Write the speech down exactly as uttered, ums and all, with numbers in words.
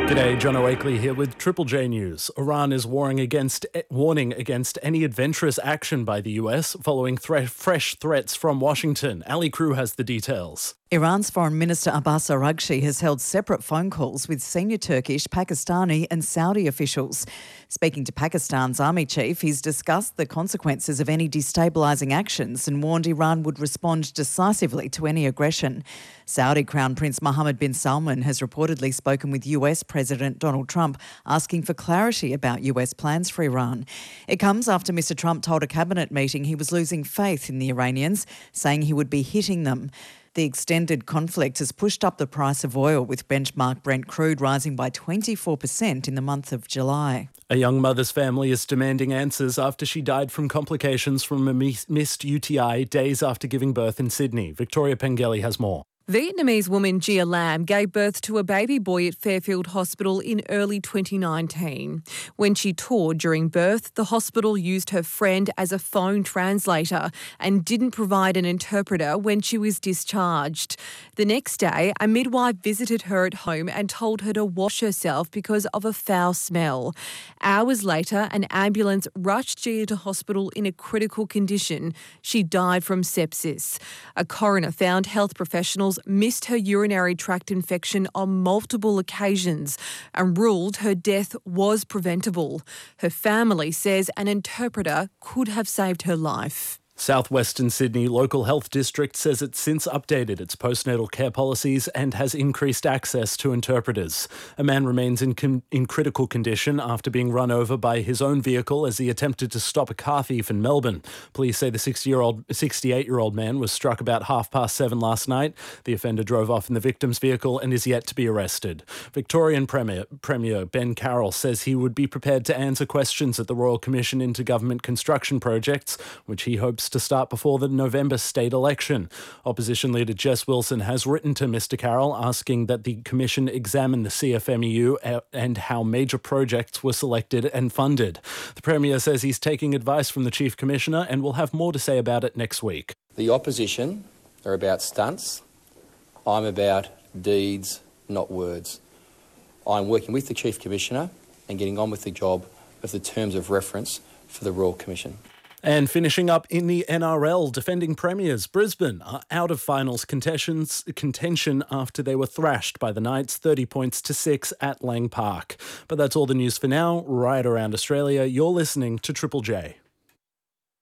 G'day, John Oakley here with Triple J News. Iran is warning against warning against any adventurous action by the U S following thre- fresh threats from Washington. Ali Crew has the details. Iran's Foreign Minister Abbas Araghchi has held separate phone calls with senior Turkish, Pakistani and Saudi officials. Speaking to Pakistan's army chief, he's discussed the consequences of any destabilising actions and warned Iran would respond decisively to any aggression. Saudi Crown Prince Mohammed bin Salman has reportedly spoken with U S President Donald Trump, asking for clarity about U S plans for Iran. It comes after Mister Trump told a cabinet meeting he was losing faith in the Iranians, saying he would be hitting them. The extended conflict has pushed up the price of oil, with benchmark Brent crude rising by twenty-four percent in the month of July. A young mother's family is demanding answers after she died from complications from a missed U T I days after giving birth in Sydney. Victoria Pengelly has more. Vietnamese woman Gia Lam gave birth to a baby boy at Fairfield Hospital in early twenty nineteen. When she toured during birth, the hospital used her friend as a phone translator and didn't provide an interpreter when she was discharged. The next day, a midwife visited her at home and told her to wash herself because of a foul smell. Hours later, an ambulance rushed Gia to hospital in a critical condition. She died from sepsis. A coroner found health professionals missed her urinary tract infection on multiple occasions and ruled her death was preventable. Her family says an interpreter could have saved her life. Southwestern Sydney Local Health District says it's since updated its postnatal care policies and has increased access to interpreters. A man remains in, con- in critical condition after being run over by his own vehicle as he attempted to stop a car thief in Melbourne. Police say the sixty-year-old, sixty-eight-year-old man was struck about half past seven last night. The offender drove off in the victim's vehicle and is yet to be arrested. Victorian Premier, Premier Ben Carroll says he would be prepared to answer questions at the Royal Commission into Government Construction Projects, which he hopes to start before the November state election. Opposition leader Jess Wilson has written to Mister Carroll asking that the Commission examine the C F M E U and how major projects were selected and funded. The Premier says he's taking advice from the Chief Commissioner and will have more to say about it next week. The opposition are about stunts. I'm about deeds, not words. I'm working with the Chief Commissioner and getting on with the job of the terms of reference for the Royal Commission. And finishing up in the N R L, defending premiers Brisbane are out of finals contention after they were thrashed by the Knights thirty points to six at Lang Park. But that's all the news for now. Right around Australia, you're listening to Triple J.